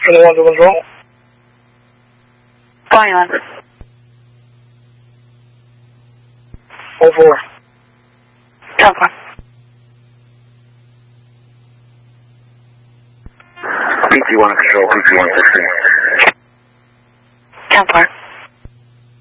21 to control. Calling on. 04. Teleport. PT1 control, PT1 16. Teleport.